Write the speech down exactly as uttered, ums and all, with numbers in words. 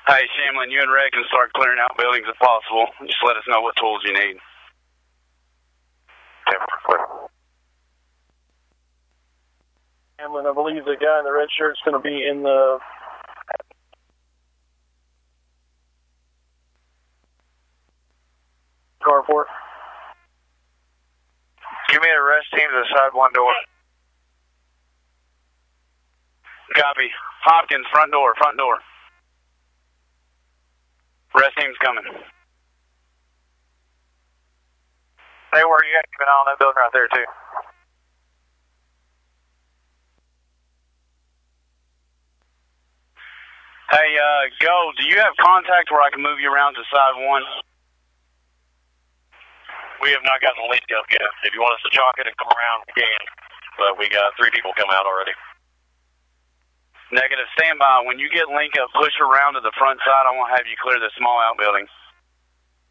Hey, Shamlin, you and Red can start clearing out buildings if possible. Just let us know what tools you need. Shamlin, I believe the guy in the red shirt's going to be in the carport. Give me a rest team to the side one door. Copy. Hopkins, front door, front door. Rest team's coming. Hey, where you at? Keep an eye on that building right there, too. Hey, uh, Go, do you have contact where I can move you around to side one? We have not gotten a link up yet. If you want us to chalk it and come around, we can. But we got three people come out already. Negative, stand by. When you get link up, push around to the front side. I want to have you clear the small outbuildings.